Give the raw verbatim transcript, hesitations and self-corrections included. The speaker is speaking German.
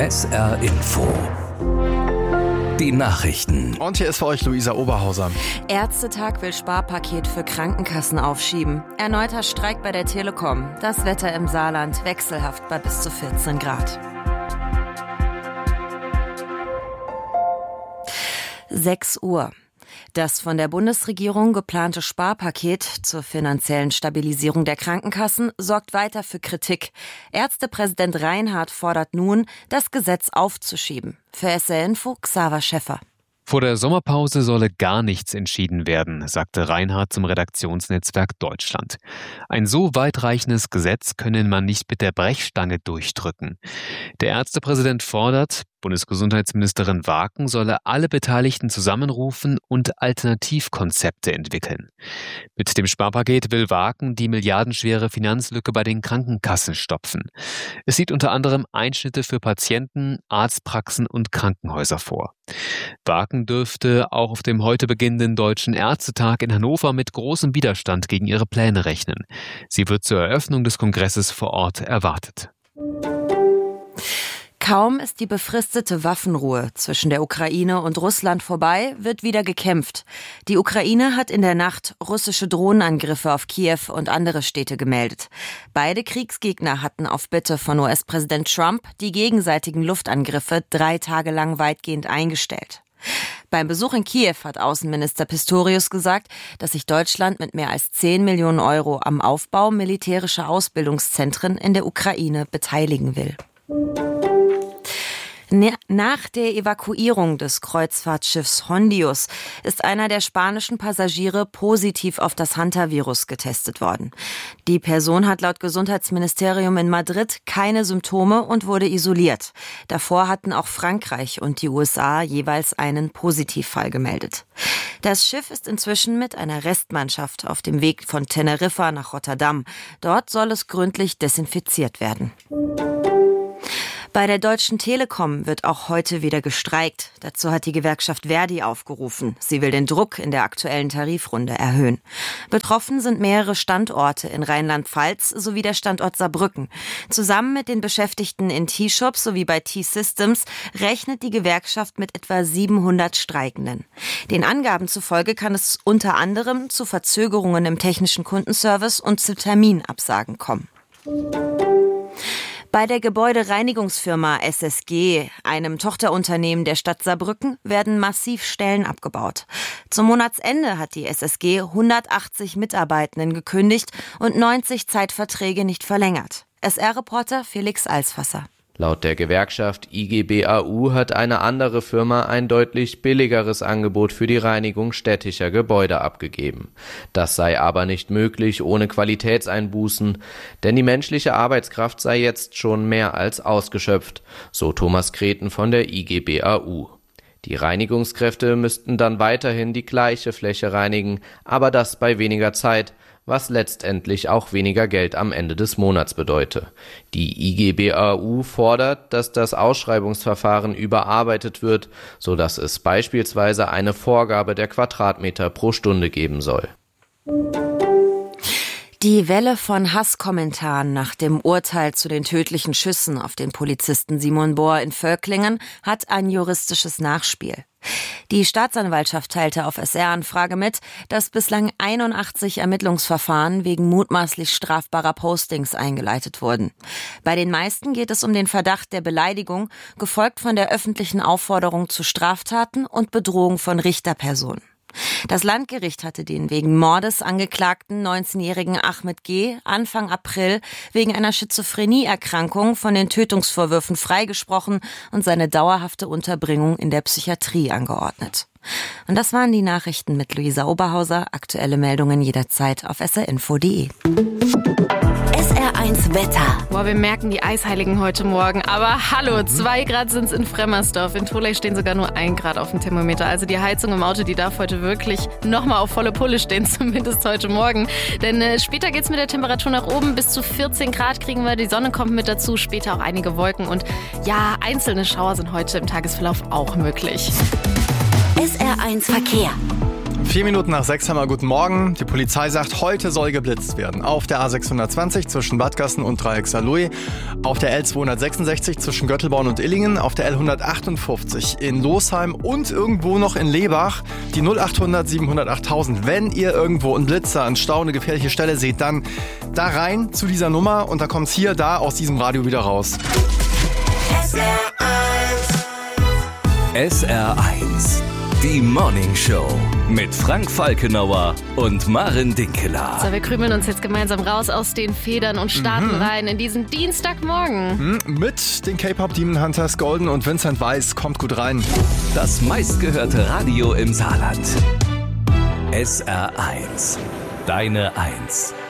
S R Info. Die Nachrichten. Und hier ist für euch Luisa Oberhauser. Ärztetag will Sparpaket für Krankenkassen aufschieben. Erneuter Streik bei der Telekom. Das Wetter im Saarland wechselhaft bei bis zu vierzehn Grad. sechs Uhr. Das von der Bundesregierung geplante Sparpaket zur finanziellen Stabilisierung der Krankenkassen sorgt weiter für Kritik. Ärztepräsident Reinhardt fordert nun, das Gesetz aufzuschieben. Für S R Info Xaver Schäffer. Vor der Sommerpause solle gar nichts entschieden werden, sagte Reinhardt zum Redaktionsnetzwerk Deutschland. Ein so weitreichendes Gesetz könne man nicht mit der Brechstange durchdrücken. Der Ärztepräsident fordert, Bundesgesundheitsministerin Waaken solle alle Beteiligten zusammenrufen und Alternativkonzepte entwickeln. Mit dem Sparpaket will Waaken die milliardenschwere Finanzlücke bei den Krankenkassen stopfen. Es sieht unter anderem Einschnitte für Patienten, Arztpraxen und Krankenhäuser vor. Waaken dürfte auch auf dem heute beginnenden Deutschen Ärztetag in Hannover mit großem Widerstand gegen ihre Pläne rechnen. Sie wird zur Eröffnung des Kongresses vor Ort erwartet. Kaum ist die befristete Waffenruhe zwischen der Ukraine und Russland vorbei, wird wieder gekämpft. Die Ukraine hat in der Nacht russische Drohnenangriffe auf Kiew und andere Städte gemeldet. Beide Kriegsgegner hatten auf Bitte von U S-Präsident Trump die gegenseitigen Luftangriffe drei Tage lang weitgehend eingestellt. Beim Besuch in Kiew hat Außenminister Pistorius gesagt, dass sich Deutschland mit mehr als zehn Millionen Euro am Aufbau militärischer Ausbildungszentren in der Ukraine beteiligen will. Nach der Evakuierung des Kreuzfahrtschiffs Hondius ist einer der spanischen Passagiere positiv auf das Hantavirus getestet worden. Die Person hat laut Gesundheitsministerium in Madrid keine Symptome und wurde isoliert. Davor hatten auch Frankreich und die U S A jeweils einen Positivfall gemeldet. Das Schiff ist inzwischen mit einer Restmannschaft auf dem Weg von Teneriffa nach Rotterdam. Dort soll es gründlich desinfiziert werden. Bei der Deutschen Telekom wird auch heute wieder gestreikt. Dazu hat die Gewerkschaft Verdi aufgerufen. Sie will den Druck in der aktuellen Tarifrunde erhöhen. Betroffen sind mehrere Standorte in Rheinland-Pfalz sowie der Standort Saarbrücken. Zusammen mit den Beschäftigten in T-Shops sowie bei T-Systems rechnet die Gewerkschaft mit etwa siebenhundert Streikenden. Den Angaben zufolge kann es unter anderem zu Verzögerungen im technischen Kundenservice und zu Terminabsagen kommen. Bei der Gebäudereinigungsfirma S S G, einem Tochterunternehmen der Stadt Saarbrücken, werden massiv Stellen abgebaut. Zum Monatsende hat die S S G hundertachtzig Mitarbeitenden gekündigt und neunzig Zeitverträge nicht verlängert. S R-Reporter Felix Alsfasser. Laut der Gewerkschaft I G B A U hat eine andere Firma ein deutlich billigeres Angebot für die Reinigung städtischer Gebäude abgegeben. Das sei aber nicht möglich ohne Qualitätseinbußen, denn die menschliche Arbeitskraft sei jetzt schon mehr als ausgeschöpft, so Thomas Kreten von der I G B A U. Die Reinigungskräfte müssten dann weiterhin die gleiche Fläche reinigen, aber das bei weniger Zeit, was letztendlich auch weniger Geld am Ende des Monats bedeute. Die I G B A U fordert, dass das Ausschreibungsverfahren überarbeitet wird, sodass es beispielsweise eine Vorgabe der Quadratmeter pro Stunde geben soll. Die Welle von Hasskommentaren nach dem Urteil zu den tödlichen Schüssen auf den Polizisten Simon Bohr in Völklingen hat ein juristisches Nachspiel. Die Staatsanwaltschaft teilte auf S R-Anfrage mit, dass bislang einundachtzig Ermittlungsverfahren wegen mutmaßlich strafbarer Postings eingeleitet wurden. Bei den meisten geht es um den Verdacht der Beleidigung, gefolgt von der öffentlichen Aufforderung zu Straftaten und Bedrohung von Richterpersonen. Das Landgericht hatte den wegen Mordes angeklagten neunzehnjährigen Ahmed G. Anfang April wegen einer Schizophrenieerkrankung von den Tötungsvorwürfen freigesprochen und seine dauerhafte Unterbringung in der Psychiatrie angeordnet. Und das waren die Nachrichten mit Luisa Oberhauser. Aktuelle Meldungen jederzeit auf s r info punkt d e. S R eins Wetter. Boah, wir merken die Eisheiligen heute Morgen. Aber hallo, zwei Grad sind es in Fremmersdorf. In Tholey stehen sogar nur ein Grad auf dem Thermometer. Also die Heizung im Auto, die darf heute wirklich nochmal auf volle Pulle stehen, zumindest heute Morgen. Denn äh, später geht's mit der Temperatur nach oben. Bis zu vierzehn Grad kriegen wir. Die Sonne kommt mit dazu. Später auch einige Wolken. Und ja, einzelne Schauer sind heute im Tagesverlauf auch möglich. S R eins Verkehr. Vier Minuten nach sechs haben wir guten Morgen. Die Polizei sagt, heute soll geblitzt werden. Auf der A sechshundertzwanzig zwischen Bad Gassen und Dreieck Saarlouis, auf der L zweihundertsechsundsechzig zwischen Göttelborn und Illingen, auf der L hundertachtundfünfzig in Losheim und irgendwo noch in Lebach. Die null achthundert siebenhundertachttausend. Wenn ihr irgendwo einen Blitzer, einen Stau, eine gefährliche Stelle seht, dann da rein zu dieser Nummer und da kommt's hier, da aus diesem Radio wieder raus. S R eins. S R eins. Die Morning Show mit Frank Falkenauer und Maren Dinkeler. So, wir krümeln uns jetzt gemeinsam raus aus den Federn und starten mhm. rein in diesen Dienstagmorgen. Mhm. Mit den K-Pop Demon Hunters Golden und Vincent Weiss. Kommt gut rein. Das meistgehörte Radio im Saarland. S R eins. Deine Eins.